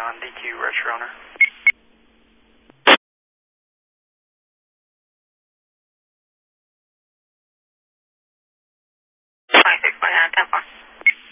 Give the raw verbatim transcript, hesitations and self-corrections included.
on D Q, register owner. twenty-six point nine, ten four.